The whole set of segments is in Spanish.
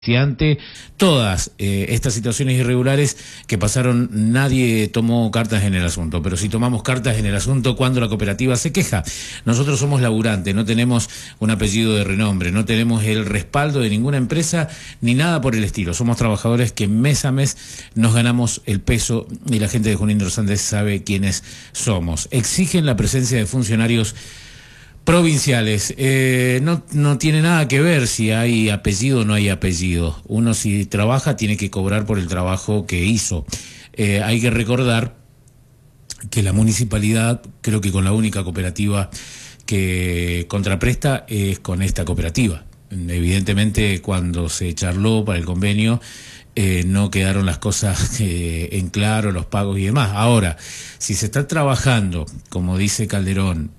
Si ante todas estas situaciones irregulares que pasaron, nadie tomó cartas en el asunto, pero si tomamos cartas en el asunto cuando la cooperativa se queja. Nosotros somos laburantes, no tenemos un apellido de renombre, no tenemos el respaldo de ninguna empresa ni nada por el estilo. Somos trabajadores que mes a mes nos ganamos el peso y la gente de Junín de los Andes sabe quiénes somos. Exigen la presencia de funcionarios provinciales. No tiene nada que ver si hay apellido o no hay apellido. Uno, si trabaja, tiene que cobrar por el trabajo que hizo. Hay que recordar que la municipalidad, creo que con la única cooperativa que contrapresta es con esta cooperativa. Evidentemente, cuando se charló para el convenio, no quedaron las cosas en claro, los pagos y demás. Ahora, si se está trabajando, como dice Calderón,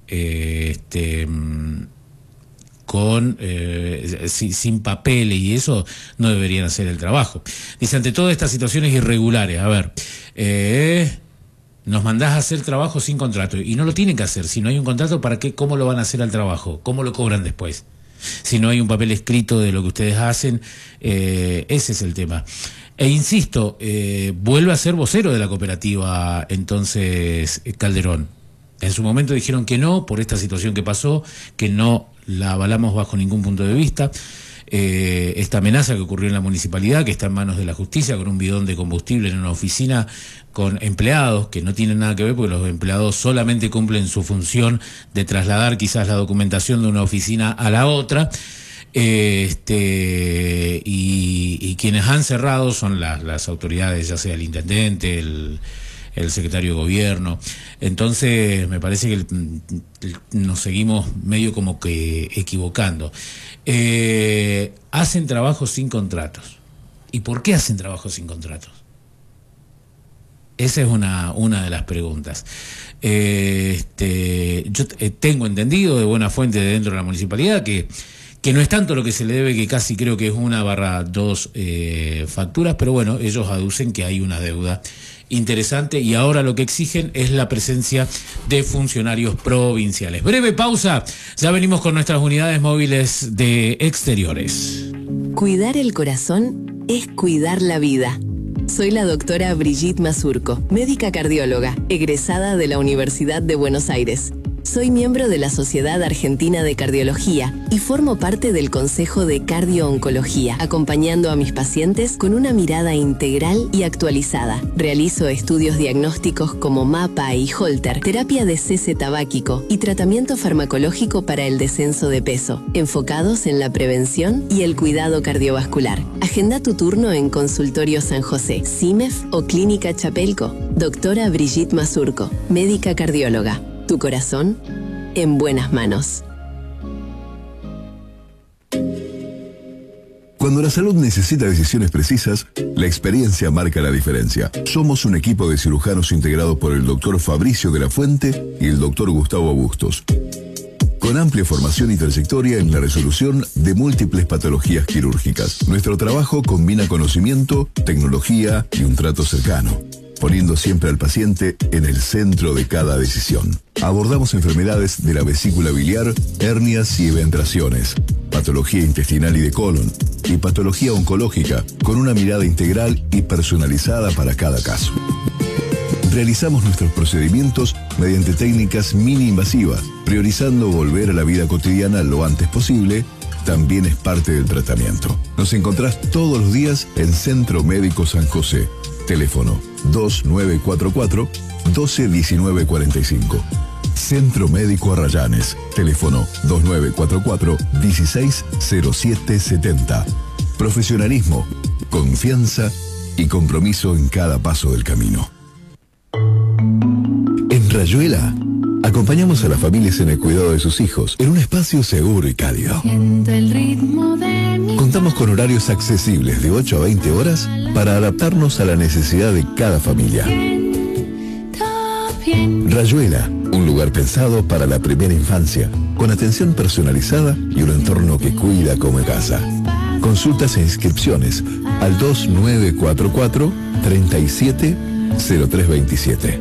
sin papeles y eso, no deberían hacer el trabajo. Dice, ante todas estas situaciones irregulares, a ver, nos mandás a hacer trabajo sin contrato, y no lo tienen que hacer. Si no hay un contrato, ¿para qué? ¿Cómo lo van a hacer al trabajo? ¿Cómo lo cobran después? Si no hay un papel escrito de lo que ustedes hacen, ese es el tema. E insisto, vuelve a ser vocero de la cooperativa, entonces, Calderón. En su momento dijeron que no, por esta situación que pasó, que no la avalamos bajo ningún punto de vista. Esta amenaza que ocurrió en la municipalidad, que está en manos de la justicia, con un bidón de combustible en una oficina con empleados que no tienen nada que ver, porque los empleados solamente cumplen su función de trasladar quizás la documentación de una oficina a la otra, y quienes han cerrado son las autoridades, ya sea el intendente, el secretario de gobierno. Entonces me parece que nos seguimos medio como que equivocando. Hacen trabajos sin contratos. ¿Y por qué hacen trabajos sin contratos? Esa es una de las preguntas. Yo tengo entendido de buena fuente de dentro de la municipalidad que no es tanto lo que se le debe, que casi creo que es 1/2 facturas, pero bueno, ellos aducen que hay una deuda interesante, y ahora lo que exigen es la presencia de funcionarios provinciales. Breve pausa, ya venimos con nuestras unidades móviles de exteriores. Cuidar el corazón es cuidar la vida. Soy la doctora Brigitte Mazurco, médica cardióloga, egresada de la Universidad de Buenos Aires. Soy miembro de la Sociedad Argentina de Cardiología y formo parte del Consejo de Cardio-Oncología, acompañando a mis pacientes con una mirada integral y actualizada. Realizo estudios diagnósticos como MAPA y Holter, terapia de cese tabáquico y tratamiento farmacológico para el descenso de peso, enfocados en la prevención y el cuidado cardiovascular. Agenda tu turno en Consultorio San José, CIMEF o Clínica Chapelco. Doctora Brigitte Mazurco, médica cardióloga. Tu corazón en buenas manos. Cuando la salud necesita decisiones precisas, la experiencia marca la diferencia. Somos un equipo de cirujanos integrado por el doctor Fabricio de la Fuente y el doctor Gustavo Bustos, con amplia formación y trayectoria en la resolución de múltiples patologías quirúrgicas. Nuestro trabajo combina conocimiento, tecnología y un trato cercano, poniendo siempre al paciente en el centro de cada decisión. Abordamos enfermedades de la vesícula biliar, hernias y eventraciones, patología intestinal y de colon, y patología oncológica, con una mirada integral y personalizada para cada caso. Realizamos nuestros procedimientos mediante técnicas mini-invasivas, priorizando volver a la vida cotidiana lo antes posible. También es parte del tratamiento. Nos encontrás todos los días en Centro Médico San José. Teléfono 2944-121945. Centro Médico Arrayanes. Teléfono 2944-160770. Profesionalismo, confianza y compromiso en cada paso del camino. En Rayuela, acompañamos a las familias en el cuidado de sus hijos en un espacio seguro y cálido. Contamos con horarios accesibles de 8 a 20 horas para adaptarnos a la necesidad de cada familia. Rayuela, un lugar pensado para la primera infancia, con atención personalizada y un entorno que cuida como en casa. Consultas e inscripciones al 2944 370327.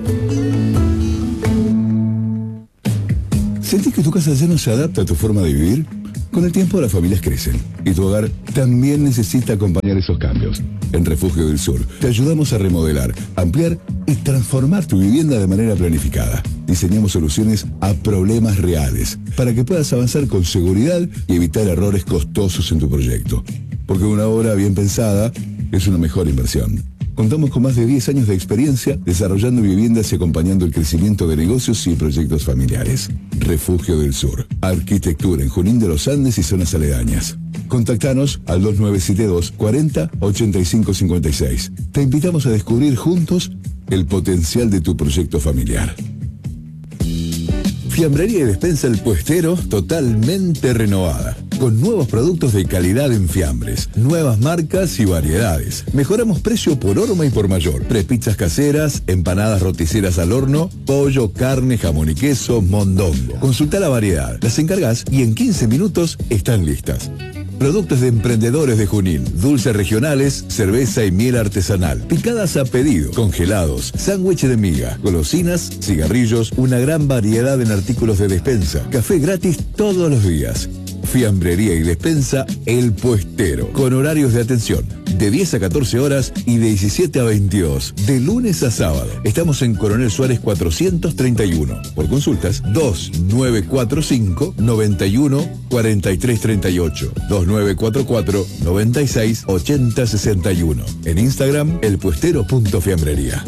¿Sentís que tu casa ya no se adapta a tu forma de vivir? Con el tiempo las familias crecen y tu hogar también necesita acompañar esos cambios. En Refugio del Sur te ayudamos a remodelar, ampliar y transformar tu vivienda de manera planificada. Diseñamos soluciones a problemas reales para que puedas avanzar con seguridad y evitar errores costosos en tu proyecto. Porque una obra bien pensada es una mejor inversión. Contamos con más de 10 años de experiencia desarrollando viviendas y acompañando el crecimiento de negocios y proyectos familiares. Refugio del Sur. Arquitectura en Junín de los Andes y zonas aledañas. Contactanos al 2972 40 85 56. Te invitamos a descubrir juntos el potencial de tu proyecto familiar. Fiambrería y despensa El Puestero totalmente renovada, con nuevos productos de calidad en fiambres, nuevas marcas y variedades. Mejoramos precio por horma y por mayor. Prepizzas caseras, empanadas roticeras al horno, pollo, carne, jamón y queso, mondongo. Consulta la variedad, las encargas y en 15 minutos están listas. Productos de emprendedores de Junín, dulces regionales, cerveza y miel artesanal, picadas a pedido, congelados, sándwich de miga, golosinas, cigarrillos, una gran variedad en artículos de despensa, café gratis todos los días. Fiambrería y despensa El Puestero, con horarios de atención de 10 a 14 horas y de 17 a 22, de lunes a sábado. Estamos en Coronel Suárez 431. Por consultas, 2945 91 43 38, 2944 96 80 61. En Instagram, elpuestero.fiambrería.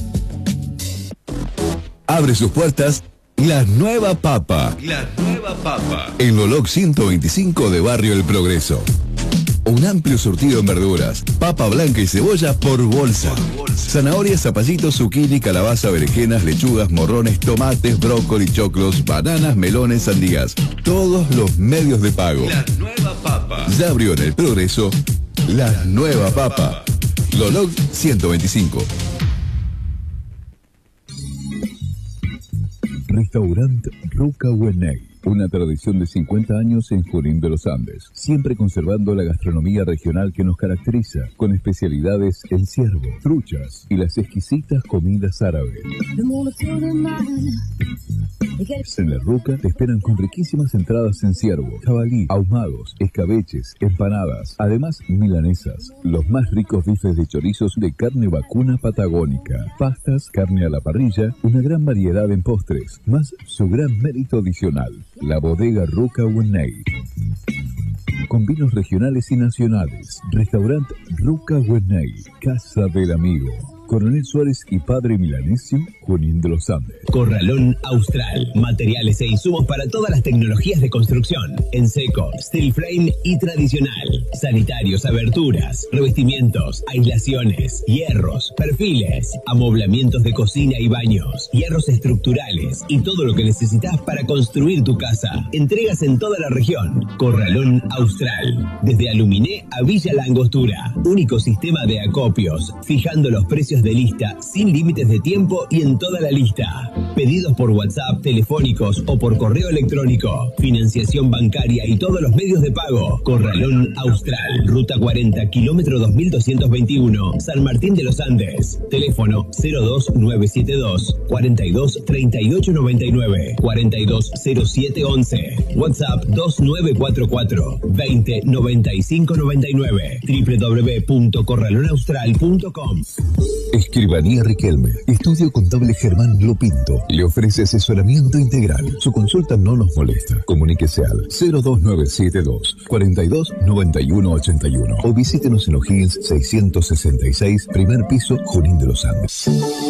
Abre sus puertas La Nueva Papa. La Nueva Papa. En Lolog 125 de Barrio El Progreso. Un amplio surtido en verduras, papa blanca y cebolla por bolsa. Zanahorias, zapallitos, zucchini, calabaza, berenjenas, lechugas, morrones, tomates, brócoli, choclos, bananas, melones, sandías. Todos los medios de pago. La Nueva Papa. Ya abrió en El Progreso La Nueva Papa. Lolog 125. Restaurante Ruca Wenei. Una tradición de 50 años en Junín de los Andes, siempre conservando la gastronomía regional que nos caracteriza, con especialidades en ciervo, truchas y las exquisitas comidas árabes. En la Ruca te esperan con riquísimas entradas en ciervo, jabalí, ahumados, escabeches, empanadas, además milanesas, los más ricos bifes de chorizos de carne vacuna patagónica, pastas, carne a la parrilla, una gran variedad en postres, más su gran mérito adicional. La bodega Ruca Wenei. Con vinos regionales y nacionales. Restaurante Ruca Wenei. Casa del Amigo. Coronel Suárez y Padre Milanesio, Junín de los Andes. Corralón Austral. Materiales e insumos para todas las tecnologías de construcción. En seco, steel frame y tradicional. Sanitarios, aberturas, revestimientos, aislaciones, hierros, perfiles, amoblamientos de cocina y baños, hierros estructurales y todo lo que necesitas para construir tu casa. Entregas en toda la región. Corralón Austral. Desde Aluminé a Villa La Angostura. Único sistema de acopios, fijando los precios de lista sin límites de tiempo y en toda la lista. Pedidos por WhatsApp, telefónicos o por correo electrónico. Financiación bancaria y todos los medios de pago. Corralón Austral. Ruta 40, kilómetro 2221. San Martín de los Andes. Teléfono 02972 42 38 99 42 07 11. WhatsApp 2944 20 95 99. www.corralonaustral.com. Escribanía Riquelme. Estudio Contable Germán Lopinto. Le ofrece asesoramiento integral. Su consulta no nos molesta. Comuníquese al 02972 42 91 81 o visítenos en O'Higgins 666, primer piso, Junín de los Andes.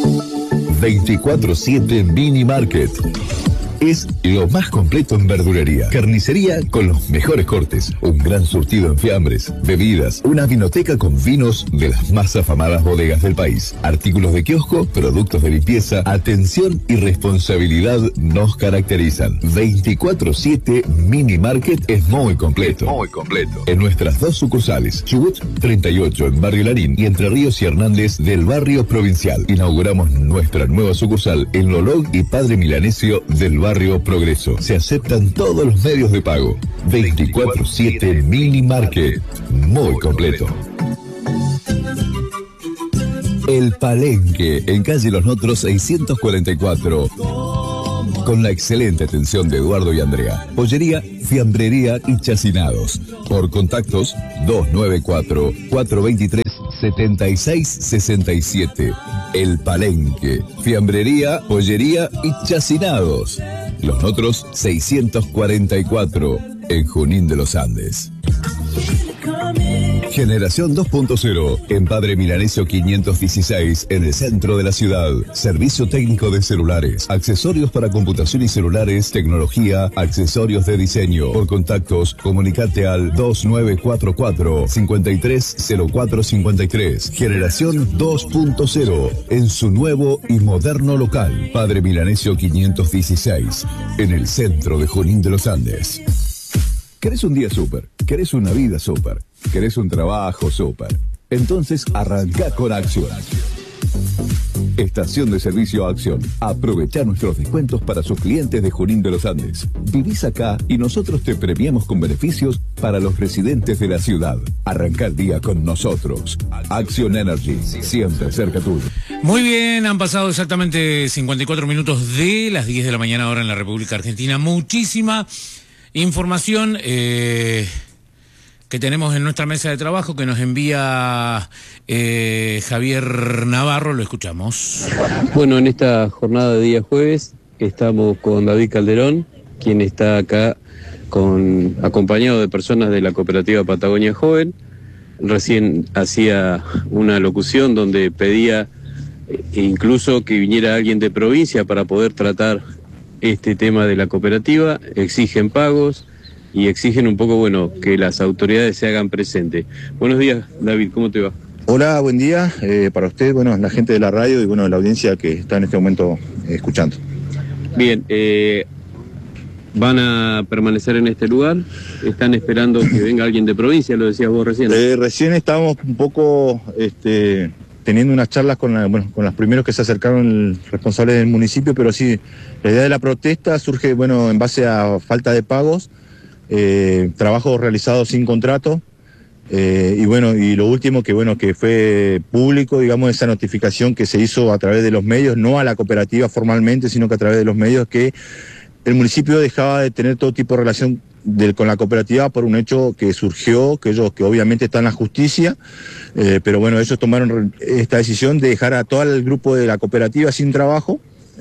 24/7 Mini Market. Es lo más completo en verdulería. Carnicería con los mejores cortes. Un gran surtido en fiambres, bebidas. Una vinoteca con vinos de las más afamadas bodegas del país. Artículos de kiosco, productos de limpieza, atención y responsabilidad nos caracterizan. 24/7 Mini Market es muy completo. Muy completo. En nuestras dos sucursales, Chubut 38 en Barrio Larín y Entre Ríos y Hernández del Barrio Provincial. Inauguramos nuestra nueva sucursal en Lolog y Padre Milanesio del Barrio Progreso. Se aceptan todos los medios de pago. 24/7 Mini Market. Muy completo. El Palenque, en calle Los Notros 644. con la excelente atención de Eduardo y Andrea. Pollería, fiambrería y chacinados. Por contactos 294-423-7667. El Palenque, fiambrería, pollería y chacinados. Los Notros 644, en Junín de los Andes. Generación 2.0, en Padre Milanesio 516, en el centro de la ciudad. Servicio técnico de celulares, accesorios para computación y celulares, tecnología, accesorios de diseño. Por contactos, comunicate al 2944-530453. Generación 2.0, en su nuevo y moderno local. Padre Milanesio 516, en el centro de Junín de los Andes. ¿Querés un día súper? ¿Querés una vida súper? ¿Querés un trabajo súper? Entonces arranca con Acción. Estación de servicio Acción. Aprovecha nuestros descuentos para sus clientes de Junín de los Andes. Vivís acá y nosotros te premiamos con beneficios para los residentes de la ciudad. Arranca el día con nosotros. Acción Energy, siempre cerca tuyo. Muy bien, han pasado exactamente 54 minutos de las 10 de la mañana ahora en la República Argentina. Muchísima información que tenemos en nuestra mesa de trabajo que nos envía Javier Navarro, lo escuchamos. Bueno, en esta jornada de día jueves estamos con David Calderón, quien está acá acompañado de personas de la cooperativa Patagonia Joven. Recién hacía una locución donde pedía incluso que viniera alguien de provincia para poder tratar este tema de la cooperativa. Exigen pagos y exigen un poco, bueno, que las autoridades se hagan presentes. Buenos días, David, ¿cómo te va? Hola, buen día para usted, bueno, la gente de la radio y bueno, la audiencia que está en este momento escuchando. Bien, ¿van a permanecer en este lugar? ¿Están esperando que venga alguien de provincia? Lo decías vos recién. Recién estábamos un poco teniendo unas charlas con los primeros que se acercaron responsables del municipio, pero sí, la idea de la protesta surge, bueno, en base a falta de pagos, trabajos realizados sin contrato, y bueno, y lo último que fue público, digamos, esa notificación que se hizo a través de los medios, no a la cooperativa formalmente, sino que a través de los medios, que el municipio dejaba de tener todo tipo de relación con la cooperativa por un hecho que surgió, que obviamente está en la justicia, pero bueno, ellos tomaron esta decisión de dejar a todo el grupo de la cooperativa sin trabajo.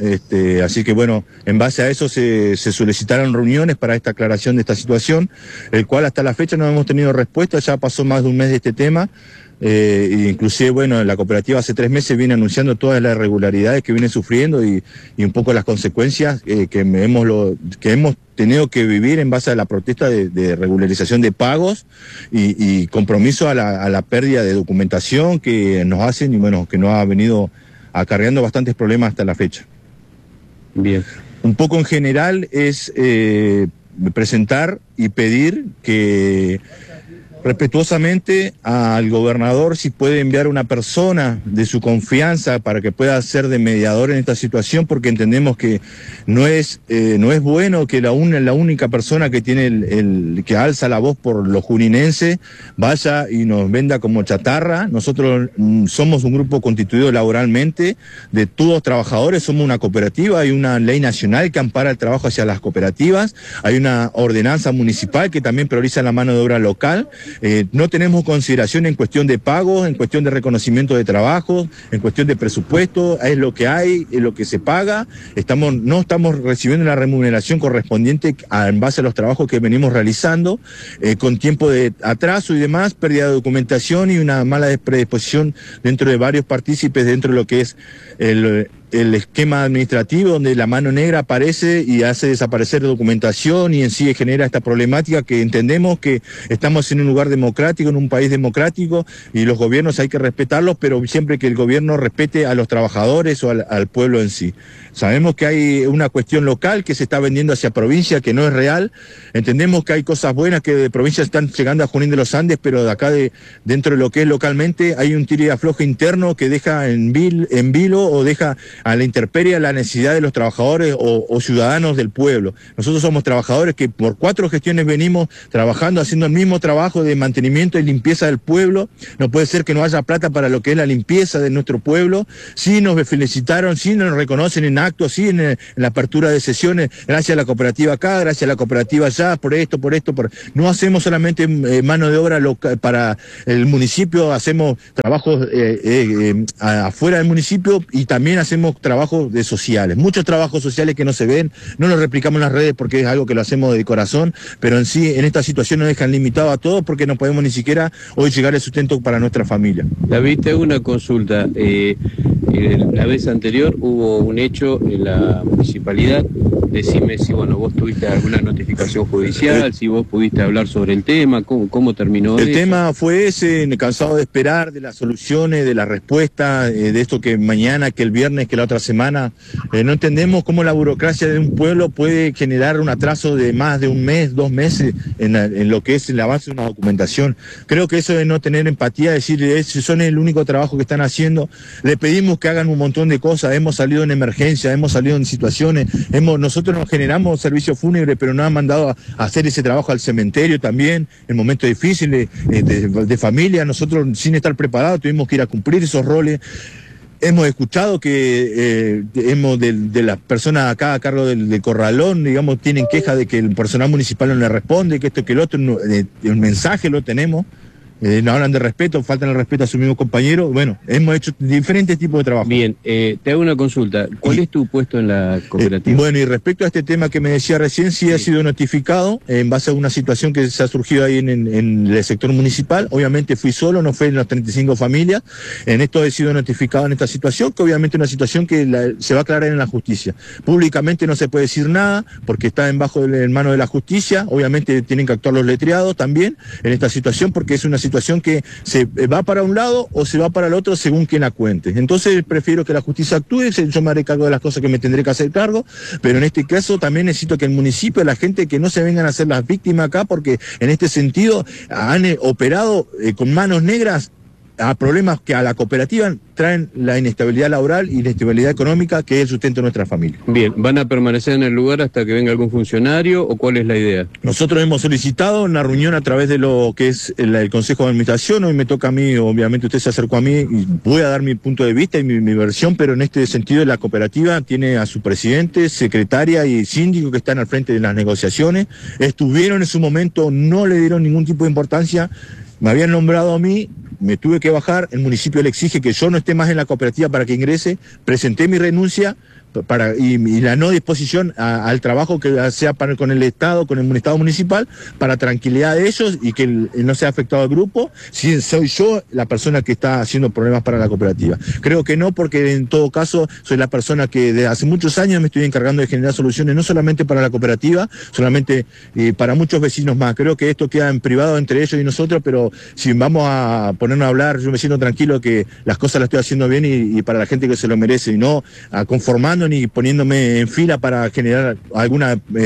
Así que bueno, en base a eso se solicitaron reuniones para esta aclaración de esta situación, el cual hasta la fecha no hemos tenido respuesta. Ya pasó más de un mes de este tema, inclusive bueno, la cooperativa hace 3 meses viene anunciando todas las irregularidades que viene sufriendo y un poco las consecuencias que hemos tenido que vivir en base a la protesta de regularización de pagos y compromiso a la pérdida de documentación que nos hacen y bueno, que nos ha venido acarreando bastantes problemas hasta la fecha. Bien. Un poco en general es presentar y pedir que respetuosamente al gobernador si puede enviar una persona de su confianza para que pueda ser de mediador en esta situación, porque entendemos que no es bueno que la única persona que tiene que alza la voz por los juninenses vaya y nos venda como chatarra. Nosotros somos un grupo constituido laboralmente de todos trabajadores, somos una cooperativa, hay una ley nacional que ampara el trabajo hacia las cooperativas, hay una ordenanza municipal que también prioriza la mano de obra local. No tenemos consideración en cuestión de pagos, en cuestión de reconocimiento de trabajo, en cuestión de presupuesto, es lo que hay, es lo que se paga. No estamos recibiendo la remuneración correspondiente en base a los trabajos que venimos realizando, con tiempo de atraso y demás, pérdida de documentación y una mala predisposición dentro de varios partícipes dentro de lo que es el esquema administrativo, donde la mano negra aparece y hace desaparecer documentación y en sí genera esta problemática que entendemos que estamos en un lugar democrático, en un país democrático y los gobiernos hay que respetarlos, pero siempre que el gobierno respete a los trabajadores o al pueblo en sí. Sabemos que hay una cuestión local que se está vendiendo hacia provincia que no es real, entendemos que hay cosas buenas que de provincia están llegando a Junín de los Andes, pero de acá dentro de lo que es localmente hay un tiro y afloje interno que deja en vilo o deja a la intemperie, a la necesidad de los trabajadores o ciudadanos del pueblo. Nosotros somos trabajadores que por 4 gestiones venimos trabajando, haciendo el mismo trabajo de mantenimiento y limpieza del pueblo. No puede ser que no haya plata para lo que es la limpieza de nuestro pueblo. Sí nos felicitaron, sí nos reconocen en actos, sí en la apertura de sesiones, gracias a la cooperativa acá, gracias a la cooperativa allá, por esto. No hacemos solamente mano de obra para el municipio, hacemos trabajos afuera del municipio y también hacemos trabajos sociales, muchos trabajos sociales que no se ven, no los replicamos en las redes porque es algo que lo hacemos de corazón, pero en sí, en esta situación nos dejan limitados a todos porque no podemos ni siquiera hoy llegar al sustento para nuestra familia. David, te hago una consulta. La vez anterior hubo un hecho en la municipalidad. Decime si vos tuviste alguna notificación judicial, si vos pudiste hablar sobre el tema, cómo terminó. El tema fue ese, cansado de esperar, de las soluciones, de la respuesta, de esto que mañana, que el viernes, que la otra semana. No entendemos cómo la burocracia de un pueblo puede generar un atraso de más de un mes, 2 meses en lo que es el avance de una documentación. Creo que eso de no tener empatía, decir, son el único trabajo que están haciendo. Le pedimos que hagan un montón de cosas, hemos salido en emergencia, hemos salido en situaciones, nosotros nos generamos servicio fúnebre, pero nos han mandado a hacer ese trabajo al cementerio también, en momentos difíciles de familia. Nosotros, sin estar preparados, tuvimos que ir a cumplir esos roles. Hemos escuchado que de las personas acá a cargo del corralón, digamos, tienen queja de que el personal municipal no le responde, que esto, que el otro, un mensaje lo tenemos. No hablan de respeto, faltan el respeto a sus mismos compañeros. Bueno, hemos hecho diferentes tipos de trabajo. Bien, te hago una consulta. ¿Cuál es tu puesto en la cooperativa? Bueno, y respecto a este tema que me decía recién, sí ha sido notificado en base a una situación que se ha surgido ahí en el sector municipal. Obviamente fui solo, no fue en las 35 familias. En esto he sido notificado en esta situación, que obviamente es una situación que se va a aclarar en la justicia. Públicamente no se puede decir nada, porque está en manos de la justicia. Obviamente tienen que actuar los letrados también en esta situación, porque es una situación que se va para un lado o se va para el otro según quien la cuente. Entonces prefiero que la justicia actúe, yo me haré cargo de las cosas que me tendré que hacer cargo, pero en este caso también necesito que el municipio, la gente, que no se vengan a hacer las víctimas acá, porque en este sentido han operado con manos negras a problemas que a la cooperativa traen la inestabilidad laboral y la inestabilidad económica, que es el sustento de nuestra familia. Bien, ¿van a permanecer en el lugar hasta que venga algún funcionario o cuál es la idea? Nosotros hemos solicitado una reunión a través de lo que es el Consejo de Administración. Hoy me toca a mí, obviamente usted se acercó a mí y voy a dar mi punto de vista y mi versión, pero en este sentido la cooperativa tiene a su presidente, secretaria y síndico que están al frente de las negociaciones. Estuvieron en su momento, no le dieron ningún tipo de importancia, me habían nombrado a mí, me tuve que bajar, el municipio le exige que yo no esté más en la cooperativa para que ingrese, presenté mi renuncia y la no disposición al trabajo que sea con el Estado, con el Estado municipal, para tranquilidad de ellos y que no sea afectado al grupo, si soy yo la persona que está haciendo problemas para la cooperativa. Creo que no, porque en todo caso soy la persona que desde hace muchos años me estoy encargando de generar soluciones, no solamente para la cooperativa, solamente para muchos vecinos más. Creo que esto queda en privado entre ellos y nosotros, pero si vamos a ponernos a hablar, yo me siento tranquilo que las cosas las estoy haciendo bien y para la gente que se lo merece, y no conformando ni poniéndome en fila para generar algún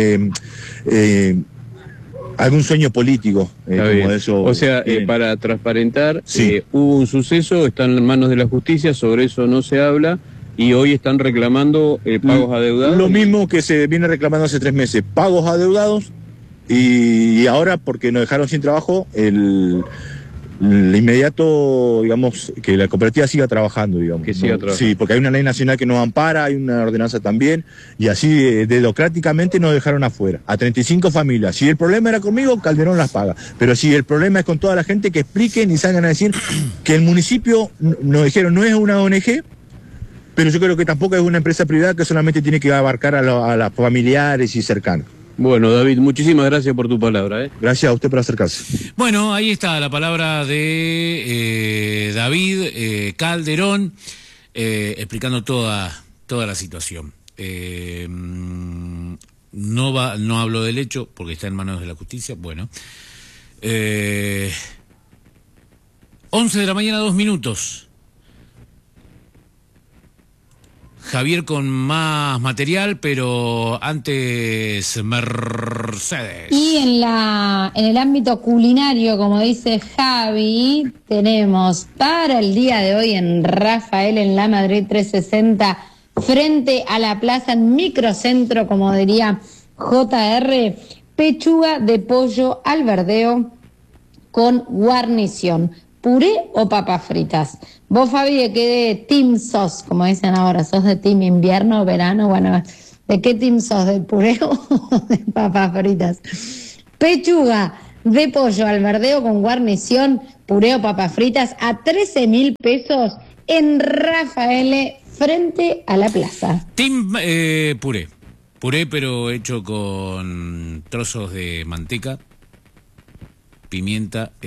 sueño político. Como eso, o sea, para transparentar, sí. Hubo un suceso, está en manos de la justicia, sobre eso no se habla, y hoy están reclamando pagos adeudados. Lo mismo que se viene reclamando hace 3 meses, pagos adeudados, y ahora porque nos dejaron sin trabajo, el inmediato, digamos, que la cooperativa siga trabajando, digamos. Que siga trabajando. Sí, porque hay una ley nacional que nos ampara, hay una ordenanza también, y así democráticamente nos dejaron afuera, a 35 familias. Si el problema era conmigo, Calderón las paga. Pero si el problema es con toda la gente, que expliquen y salgan a decir que el municipio, nos dijeron, no es una ONG, pero yo creo que tampoco es una empresa privada que solamente tiene que abarcar a los familiares y cercanos. Bueno, David, muchísimas gracias por tu palabra. Gracias a usted por acercarse. Bueno, ahí está la palabra de David Calderón, explicando toda la situación. No hablo del hecho porque está en manos de la justicia. Bueno, 11 de la mañana, 2 minutos. Javier con más material, pero antes Mercedes. Y en el ámbito culinario, como dice Javi, tenemos para el día de hoy en Rafael, en la Madrid 360, frente a la plaza en microcentro, como diría JR, pechuga de pollo al verdeo con guarnición, puré o papas fritas. Vos, Fabi, ¿de qué team sos? Como dicen ahora, ¿sos de team invierno, verano? Bueno, ¿de qué team sos? ¿De puré o de papas fritas? Pechuga de pollo al verdeo con guarnición, puré o papas fritas a 13.000 pesos en Rafael frente a la plaza. Team puré. Puré, pero hecho con trozos de manteca, pimienta,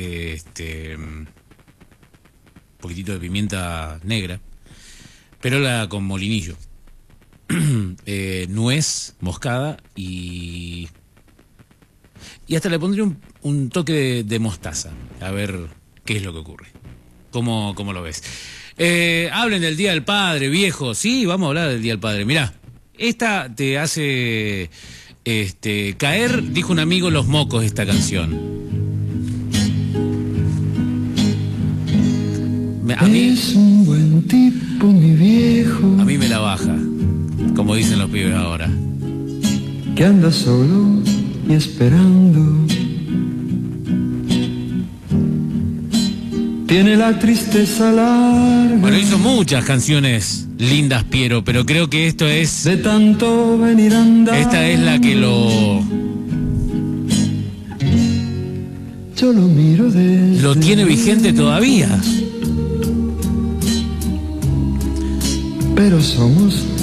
poquitito de pimienta negra, pero con molinillo, nuez moscada y hasta le pondré un toque de mostaza, a ver qué es lo que ocurre. ¿Cómo lo ves? Hablen del Día del Padre, viejo. Sí, vamos a hablar del Día del Padre. Mirá, esta te hace caer, dijo un amigo, los mocos esta canción. Es un buen tipo, mi viejo. A mí me la baja, como dicen los pibes ahora. Que anda solo y esperando. Tiene la tristeza larga. Bueno, hizo muchas canciones lindas, Piero, pero creo que esto es... De tanto venir andando. Esta es la que Yo lo miro desde lo tiene vigente todavía. Pero somos